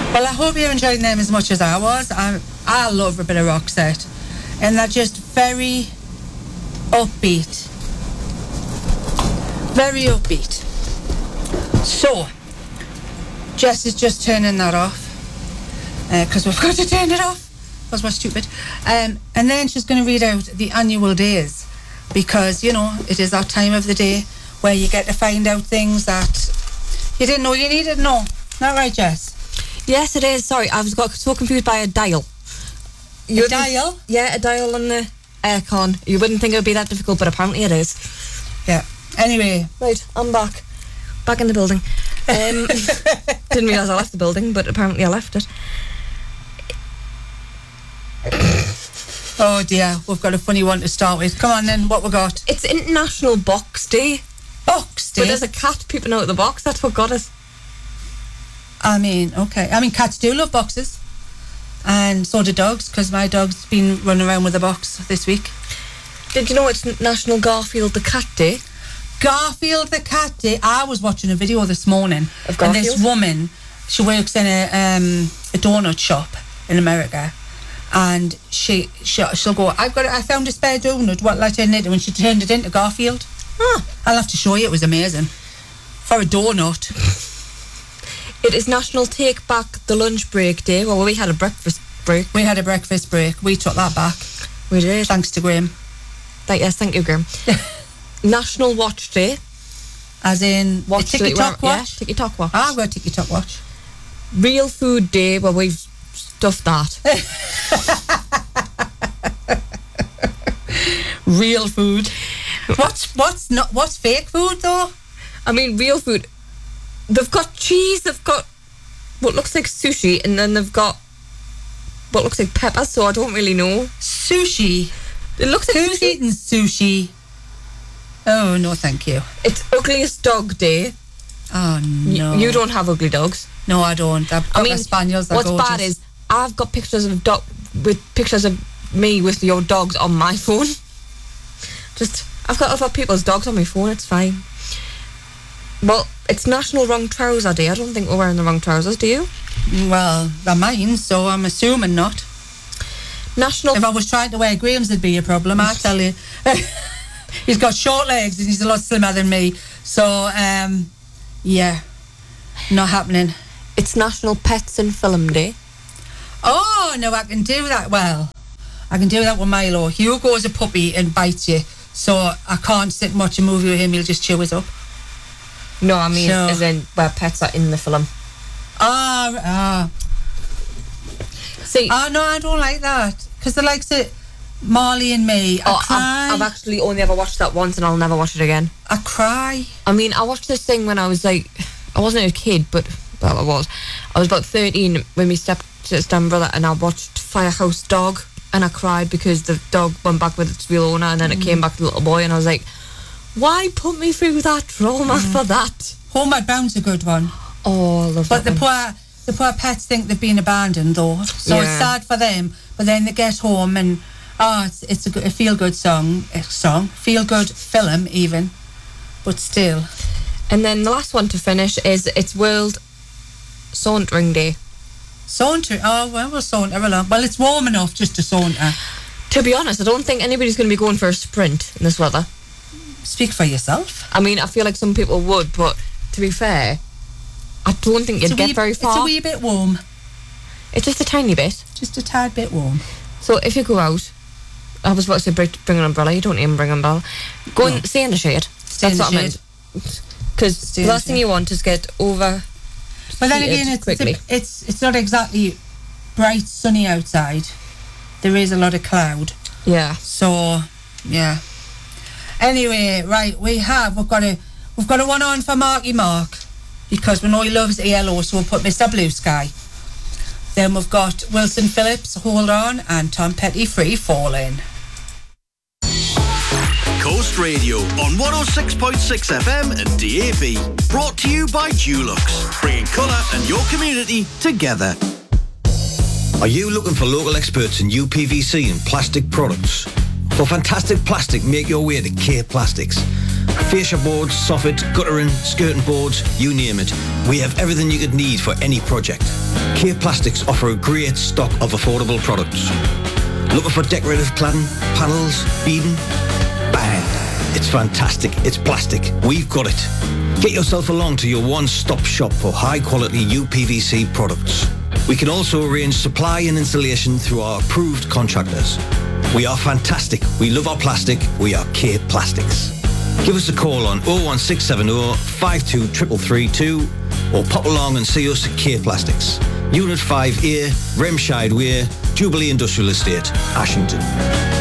Well, I hope you're enjoying them as much as I was. I love a bit of Roxette. And they're just very upbeat. Very upbeat. So, Jess is just turning that off. Because we've got to turn it off. Because we're stupid. And then she's going to read out the annual days. Because, you know, it is that time of the day where you get to find out things that you didn't know you needed to know. Not right, Jess? Yes, it is. Sorry, I got so confused by a dial. A dial? Yeah, a dial on the aircon. You wouldn't think it would be that difficult, but apparently it is. Yeah. Anyway. Right, I'm back. Back in the building. Didn't realise I left the building, but apparently I left it. Oh dear, we've got a funny one to start with. Come on then, what we got? It's International Box Day. Box Day? But there's a cat peeping out of the box. That's what got us. I mean, okay. I mean, cats do love boxes. And so do dogs, because my dog's been running around with a box this week. Did you know it's National Garfield the Cat Day? Garfield the Cat Day. I was watching a video this morning. Of Garfield? And this woman, she works in a donut shop in America. And she'll go, I found a spare donut, what will I turn it into? And she turned it into Garfield. I'll have to show you, it was amazing. For a donut. It is National Take Back the Lunch Break Day. Well, we had a breakfast break. We had a breakfast break. We took that back. We did. Thanks to Graham. Yes, thank you, Graham. National Watch Day. As in, watch TikTok watch? Yeah, TikTok watch. I've got TikTok watch. Real Food Day. Well, we've stuffed that. Real food. What's fake food though? I mean, real food. They've got cheese. They've got what looks like sushi, and then they've got what looks like pepper. So I don't really know. Sushi. It looks like who's eating sushi? Oh no, thank you. It's Ugliest Dog Day. Oh no. You don't have ugly dogs. No, I don't. I've got my spaniels. What's bad is I've got pictures of pictures of me with your dogs on my phone. I've got other people's dogs on my phone. It's fine. Well, it's National Wrong Trouser Day. I don't think we're wearing the wrong trousers, do you? Well, they're mine, so I'm assuming not. If I was trying to wear Graham's, it'd be a problem, I tell you. He's got short legs and he's a lot slimmer than me. So, yeah, not happening. It's National Pets and Film Day. Oh, no, I can do that well. I can do that with Milo. Hugo's a puppy and bites you, so I can't sit and watch a movie with him. He'll just chew us up. No, I mean, as in where pets are in the film. See, no, I don't like that. Because the likes of Marley and Me, I cry. I've actually only ever watched that once and I'll never watch it again. I cry. I mean, I watched this thing when I was like, I wasn't a kid, but, well, I was. I was about 13 when we stepped to his brother and I watched Firehouse Dog and I cried because the dog went back with its real owner and then it came back to the little boy and I was like, why put me through that trauma for that? Homeward Bound's a good one. Oh, I love that. But the poor pets think they've been abandoned though, so it's sad for them. But then they get home and it's a feel-good feel-good film even, but still. And then the last one to finish is it's World Sauntering Day. Saunter? Oh, well, we'll saunter along. Well, it's warm enough just to saunter. To be honest, I don't think anybody's going to be going for a sprint in this weather. Speak for yourself. I mean, I feel like some people would, but to be fair, I don't think you'd get very far. It's a wee bit warm. It's just a tiny bit. Just a tad bit warm. So if you go out, I was about to say bring an umbrella. You don't even bring an umbrella. Go and stay in the shade. That's what I meant. Because the last thing you want is get over. But then again, it's not exactly bright sunny outside. There is a lot of cloud. Yeah. So, yeah. Anyway, right, we've got a one on for Marky Mark because we know he loves ELO, so we'll put Mr. Blue Sky. Then we've got Wilson Phillips, Hold On, and Tom Petty, Free Falling. Coast Radio on 106.6 FM and DAB. Brought to you by Dulux, bringing colour and your community together. Are you looking for local experts in UPVC and plastic products? For fantastic plastic, make your way to K Plastics. Fascia boards, soffit, guttering, skirting boards, you name it. We have everything you could need for any project. Cape Plastics offer a great stock of affordable products. Looking for decorative cladding, panels, beading? Bang! It's fantastic. It's plastic. We've got it. Get yourself along to your one-stop shop for high-quality UPVC products. We can also arrange supply and installation through our approved contractors. We are fantastic. We love our plastic. We are Cape Plastics. Give us a call on 01670 52332 or pop along and see us at Cape Plastics. Unit 5A, Remscheid Way, Jubilee Industrial Estate, Ashington.